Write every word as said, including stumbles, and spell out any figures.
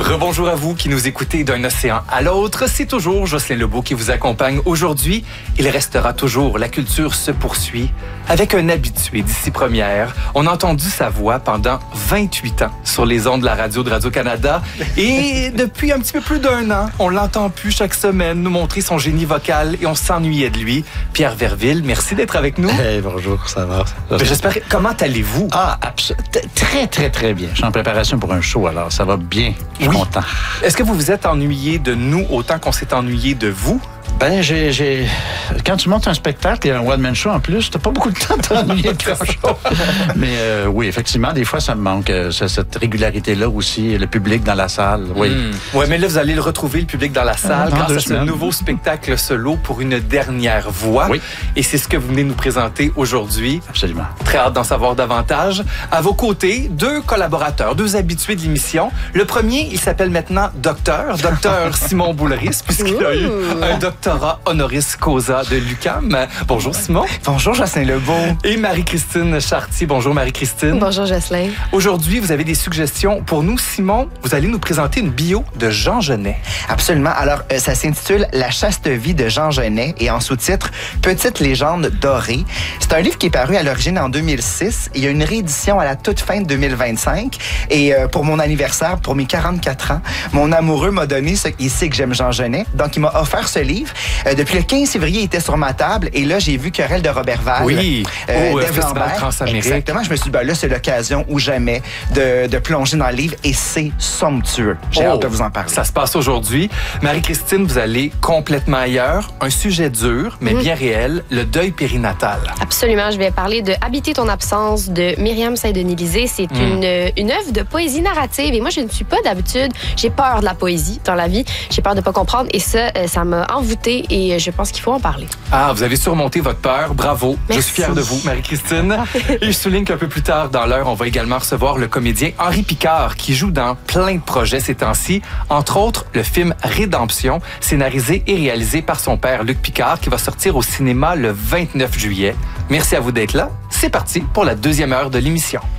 Rebonjour à vous qui nous écoutez d'un océan à l'autre. C'est toujours Jocelyn Lebeau qui vous accompagne aujourd'hui. Il restera toujours. La culture se poursuit. Avec un habitué d'ici première, on a entendu sa voix pendant vingt-huit ans sur les ondes de la radio de Radio-Canada. Et depuis un petit peu plus d'un an, on l'entend plus chaque semaine nous montrer son génie vocal et on s'ennuyait de lui. Pierre Verville, merci d'être avec nous. Hey, bonjour, ça va? J'espère. Comment allez-vous? Ah, absolument. Très, très, très bien. Je suis en préparation pour un show, alors ça va bien. Je suis oui. content. Est-ce que vous vous êtes ennuyé de nous autant qu'on s'est ennuyé de vous? Ben, j'ai, j'ai... Quand tu montes un spectacle et un one-man show en plus, t'as pas beaucoup de temps de t'ennuyer de grand-chose. Mais euh, oui, effectivement, des fois, ça me manque, euh, cette régularité-là aussi, le public dans la salle. Oui. Mmh. Oui, mais là, vous allez le retrouver, le public dans la salle, ah, grâce à semaines. ce nouveau spectacle solo pour une dernière voix. Oui. Et c'est ce que vous venez nous présenter aujourd'hui. Absolument. Très hâte d'en savoir davantage. À vos côtés, deux collaborateurs, deux habitués de l'émission. Le premier, il s'appelle maintenant Docteur, Docteur Simon Boulris, puisqu'il a eu un doctorat honoris causa de l'U Q A M. Bonjour Simon. Bonjour Jocelyn Lebeau. Et Marie-Christine Chartier. Bonjour Marie-Christine. Bonjour Jocelyn. Aujourd'hui, vous avez des suggestions pour nous. Simon, vous allez nous présenter une bio de Jean Genet. Absolument. Alors, euh, ça s'intitule La chaste vie de Jean Genet et en sous-titre Petite légende dorée. C'est un livre qui est paru à l'origine en deux mille six. Il y a une réédition à la toute fin de deux mille vingt-cinq. Et euh, pour mon anniversaire, pour mes quarante-quatre ans, mon amoureux m'a donné ce... Il sait que j'aime Jean Genet. Donc, il m'a offert ce livre. Euh, depuis le quinze février, il était sur ma table. Et là, j'ai vu Querelle de Robert Val. Oui, euh, au Dave Festival Lambert. Transamérique. Exactement. Je me suis dit, ben là, c'est l'occasion ou jamais de, de plonger dans le livre. Et c'est somptueux. J'ai Oh, hâte de vous en parler. Ça se passe aujourd'hui. Marie-Christine, vous allez complètement ailleurs. Un sujet dur, mais Mmh. bien réel, le deuil périnatal. Absolument, je vais parler de Habiter ton absence de Myriam Saint-Denis-Lisée. C'est Mm. une, une œuvre de poésie narrative et moi, je ne suis pas d'habitude. J'ai peur de la poésie dans la vie. J'ai peur de ne pas comprendre et ça, euh, ça m'a envoûtée et je pense qu'il faut en parler. Ah, vous avez surmonté votre peur. Bravo. Merci. Je suis fier de vous, Marie-Christine. Et je souligne qu'un peu plus tard dans l'heure, on va également recevoir le comédien Henri Picard qui joue dans plein de projets ces temps-ci. Entre autres, le film Rédemption, scénarisé et réalisé par son père Luc Picard qui va sortir au cinéma le vingt-neuf juillet. Merci à vous d'être là. C'est parti pour la deuxième heure de l'émission.